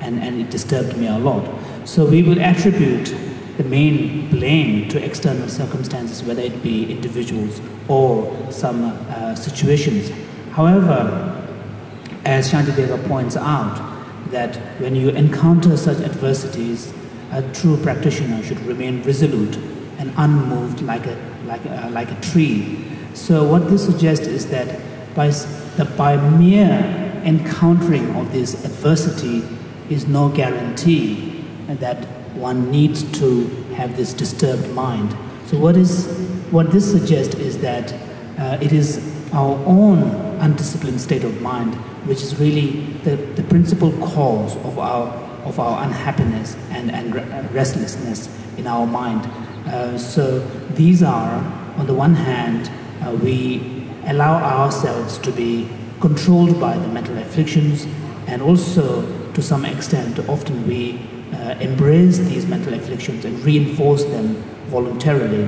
and it disturbed me a lot. So we will attribute the main blame to external circumstances, whether it be individuals or some situations. However, as Shantideva points out, that when you encounter such adversities, a true practitioner should remain resolute and unmoved like a tree. So what this suggests is that by mere encountering of this adversity is no guarantee that one needs to have this disturbed mind. So what this suggests is that it is our own undisciplined state of mind which is really the principal cause of our unhappiness and restlessness in our mind. So these are, on the one hand, we allow ourselves to be controlled by the mental afflictions, and also to some extent often we embrace these mental afflictions and reinforce them voluntarily.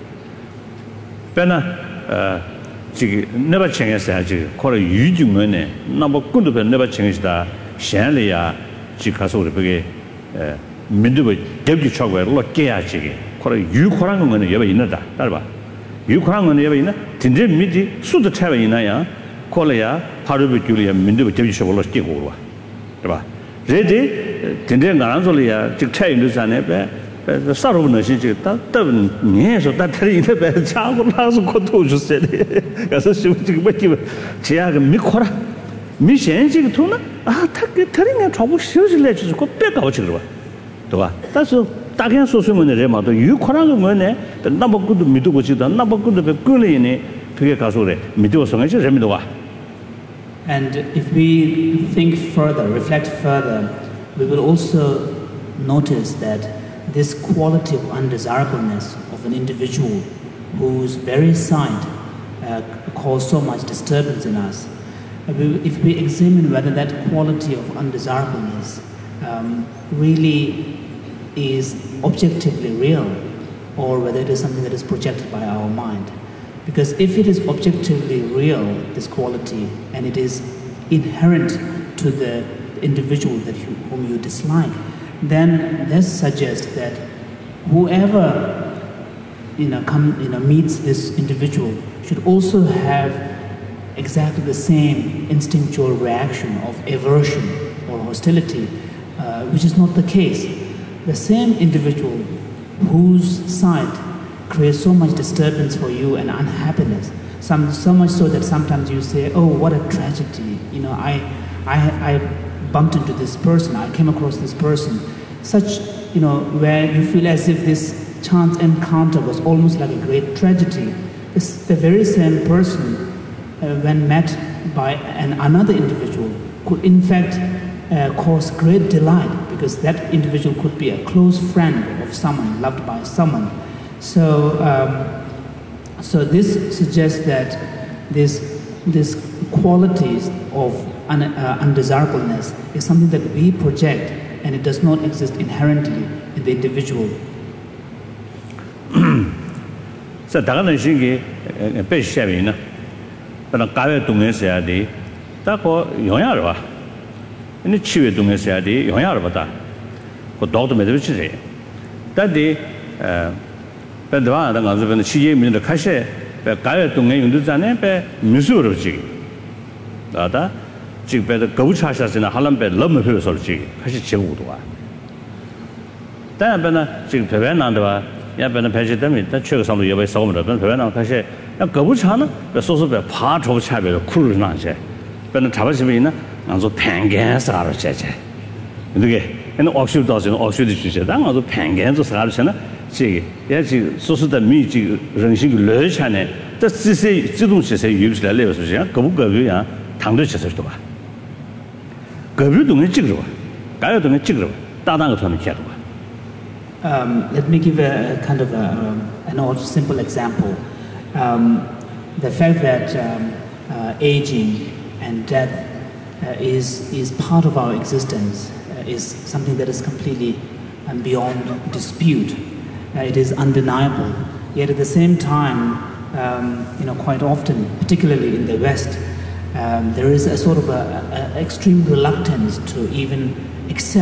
지금 내가 챙겨서 하지. 거기 유중원에 너무 군도에 내가 챙겨다 샹리야 지 가서 우리 거기 민두부 대비 차고로 깨야지. 거기 유코란 거는 여기 있는다. 따라 봐. 유코란 거는 여기 있나? 진짜 미지 수도 차가 있나야. 거기야 하루비 줄이야 민두부 대비 차고로 깨고 와. 따라 봐. 제대 진짜 나란 소리야. 즉 차이도 산에 배 사로는 시지 따따는 니에서 따트리는 배 차고 나서 것도 주세요. 그래서 지금 뭐 제가 미코라 미션지 통나 아 타게 트링에 trouble 쉬어질래 주고 꼭 빼가고 지금 봐. 봐. 따서 다른 소소문에 레마도 유코라는 거네. 나보고도 믿고 지다. 나보고도 끌리네. 그게 가서래. 믿어서 이제 재미도 와. And if we think further, reflect further, we will also notice that this quality of undesirableness of an individual whose very sight causes so much disturbance in us, if we examine whether that quality of undesirableness really is objectively real, or whether it is something that is projected by our mind. Because if it is objectively real, this quality, and it is inherent to the individual whom you dislike, then this suggests that whoever meets this individual should also have exactly the same instinctual reaction of aversion or hostility, which is not the case. The same individual whose sight creates so much disturbance for you and unhappiness, so much so that sometimes you say, "Oh, what a tragedy! I bumped into this person, I came across this person," such, where you feel as if this chance encounter was almost like a great tragedy. It's the very same person, when met by another individual, could in fact cause great delight, because that individual could be a close friend of someone, loved by someone. So this suggests that this qualities of undesirableness is something that we project, and it does not exist inherently in the individual. So, 다가는 신기 배시하면은 그런 가외 동에서야 돼. 다고 영향을 봐. 근데 치외 동에서야 돼. 영향을 받아. 그 도도 매도 치지. 다디 배도와 당 가서는 시제민의 카셰 가외 동에 용도자네 배 미수로지. 나다 지금 배도 거부차샤스나 할람배 너무 필요설지. 같이 제고도 와. 다음에는 지금 배변난도와 야배는 배지되면 다 최고상도 여배 싸움을 하던 배변난 카셰 거부차는 소소배 파초 차별 쿨을 나제. 배는 잡아지면 있나? 안서 팽겐사로 제제. 이게 근데 억슈도서는 억슈도 주제다. 안서 팽겐서 사르잖아. 지 예지 소소的密集人性热产呢这这些自动这些有起来了是这样各不各别呀糖的其实多吧各别东西记着吧该有东西记着吧大胆个团体看着吧 Let me give a kind of an old simple example. The fact that aging and death is part of our existence is something that is completely beyond dispute. It is undeniable. Yet at the same time, quite often, particularly in the West, there is a sort of a extreme reluctance to even accept